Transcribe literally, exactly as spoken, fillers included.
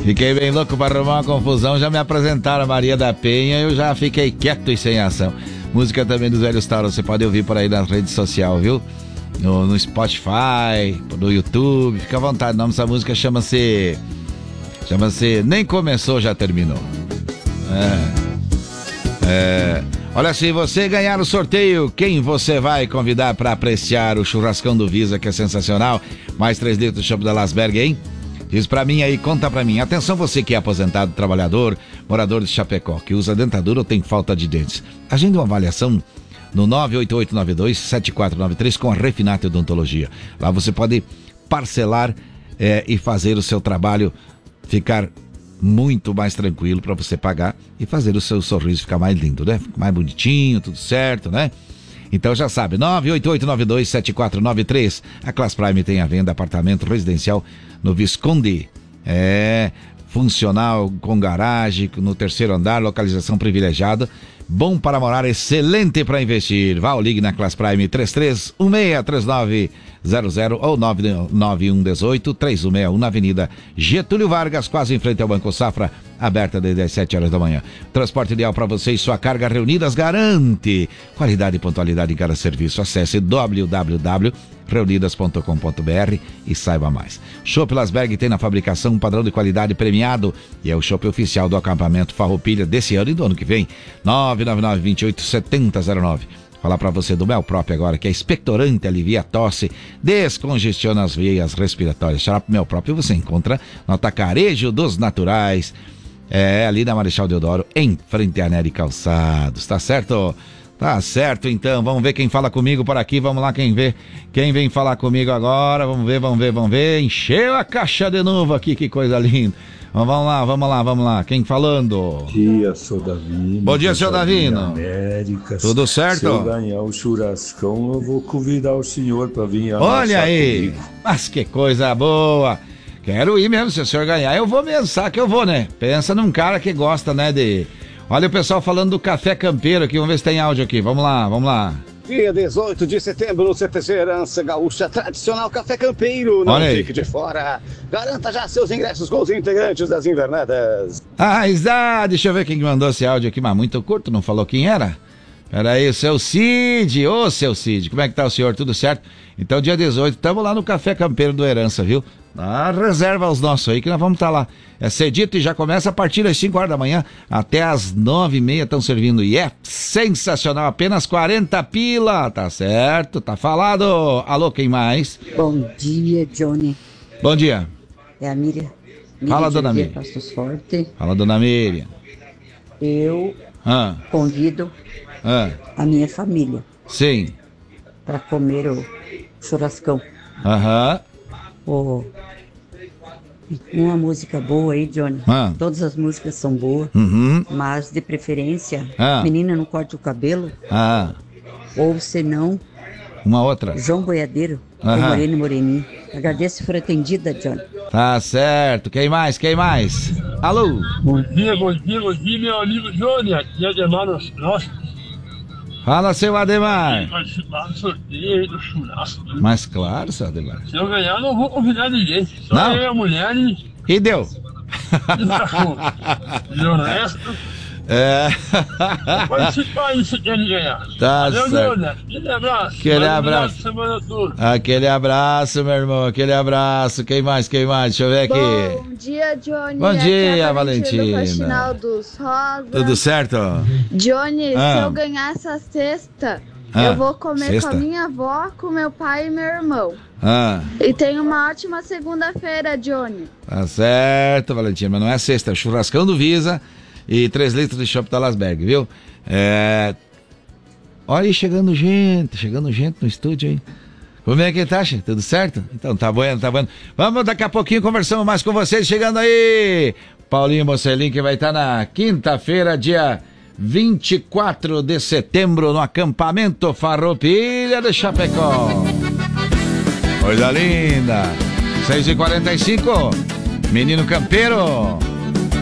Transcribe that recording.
Fiquei bem louco para arrumar uma confusão, já me apresentaram a Maria da Penha, eu já fiquei quieto e sem ação. Música também dos Velhos Tauros, você pode ouvir por aí nas redes sociais, viu? No, no Spotify, no YouTube, fica à vontade. O nome dessa música chama-se... Chama-se Nem Começou, Já Terminou. É... É... Olha, se você ganhar o sorteio, quem você vai convidar para apreciar o churrascão do Visa, que é sensacional? Mais três litros de chopp da Lasberg, hein? Diz pra mim aí, conta pra mim. Atenção, você que é aposentado, trabalhador, morador de Chapecó, que usa dentadura ou tem falta de dentes. Agende uma avaliação no nove oito oito nove dois sete quatro nove três com a Refinato Odontologia. Lá você pode parcelar é, e fazer o seu trabalho ficar muito mais tranquilo para você pagar e fazer o seu sorriso ficar mais lindo, né? Mais bonitinho, tudo certo, né? Então já sabe, nove oito oito nove dois sete quatro nove três. A Class Prime tem a venda apartamento residencial no Visconde. É, funcional, com garagem, no terceiro andar, localização privilegiada. Bom para morar, excelente para investir. Vá ou ligue na Class Prime três três um seis três nove zero zero ou nove nove um um oito três um seis um na Avenida Getúlio Vargas, quase em frente ao Banco Safra, aberta desde as sete horas da manhã. Transporte ideal para você e sua carga reunidas garante qualidade e pontualidade em cada serviço. Acesse w w w ponto reunidas ponto com ponto b r e saiba mais. Chopp Lasberg tem na fabricação um padrão de qualidade premiado e é o chopp oficial do acampamento Farroupilha desse ano e do ano que vem. nove nove nove dois oito sete zero zero nove. Falar pra você do Mel Próprio agora, que é expectorante, alivia a tosse, descongestiona as veias respiratórias. Xarope Mel Próprio você encontra no Atacarejo dos Naturais, é ali na Marechal Deodoro, em frente à Nery Calçados, tá certo? Tá certo, então, vamos ver quem fala comigo por aqui, vamos lá, quem vê, quem vem falar comigo agora, vamos ver, vamos ver, vamos ver, encheu a caixa de novo aqui, que coisa linda. Vamos lá, vamos lá, vamos lá, quem falando? Bom dia, seu Davino. Bom dia, seu Davino. Américas. Tudo certo? Se eu ganhar o churrascão, eu vou convidar o senhor para vir Olha aí, comigo. Mas que coisa boa. Quero ir mesmo, se o senhor ganhar, eu vou mesmo, sabe que eu vou, né? Pensa num cara que gosta, né, de... Olha o pessoal falando do Café Campeiro aqui, vamos ver se tem áudio aqui, vamos lá, vamos lá. Dia dezoito de setembro, no C T C Herança Gaúcha, tradicional Café Campeiro, não fique de fora. Garanta já seus ingressos com os integrantes das Invernadas. Ah, ah, deixa eu ver quem mandou esse áudio aqui, mas muito curto, não falou quem era? Peraí, o seu Cid, ô seu Cid, como é que tá o senhor, tudo certo? Então dia dezoito, estamos lá no Café Campeiro do Herança, viu? Ah, reserva os nossos aí que nós vamos estar tá lá. É cedito e já começa a partir das cinco horas da manhã até as nove e meia estão servindo. E é sensacional, apenas quarenta pila, tá certo, tá falado. Alô, quem mais? Bom dia, Johnny. Bom dia. É a Miriam. Miriam Fala, dona Miriam. Pastos Forte. Fala, dona Miriam. Eu ah. convido ah. a minha família. Sim. Para comer o churrascão. Aham. Oh, uma música boa aí, Johnny. Ah. Todas as músicas são boas, uhum. mas de preferência, ah. Menina Não Corte o Cabelo. Ah. Ou se não, uma outra. João Boiadeiro, com Moreno e Moreninho. Agradeço se for atendida, Johnny. Tá certo. Quem mais? Quem mais? Alô? Bom dia, bom dia, bom dia, meu amigo Johnny. Aqui é Ademar Nostroski. Fala, seu Ademar. Participar do sorteio do churrasco. Mas claro, seu Ademar. Se eu ganhar, não vou convidar ninguém. Só não? eu e a mulher e... E deu. E o resto... É. Participar aí se quer ganhar. Tá Valeu, certo. Johnny. Aquele abraço. Aquele abraço. Semana toda. Aquele abraço, meu irmão. Aquele abraço. Quem mais? Quem mais? Deixa eu ver aqui. Bom dia, Johnny. Bom dia, é Valentina. Valentina. Dos Rosa. Tudo certo? Johnny, ah. se eu ganhar essa cesta, ah. eu vou comer sexta? com a minha avó, com meu pai e meu irmão. Ah. E tenha uma ótima segunda-feira, Johnny. Tá certo, Valentina. Mas não é sexta, é churrascão do Visa. E três litros de chopp da Lasberg, viu? É... Olha aí, chegando gente, chegando gente no estúdio aí. Como é que tá, che? Tudo certo? Então tá bueno, tá bueno. Vamos daqui a pouquinho, conversamos mais com vocês, chegando aí. Paulinho Mocelin, que vai estar na quinta-feira, dia vinte e quatro de setembro, no acampamento Farroupilha de Chapecó. Coisa linda. seis e quarenta e cinco, Menino Campeiro.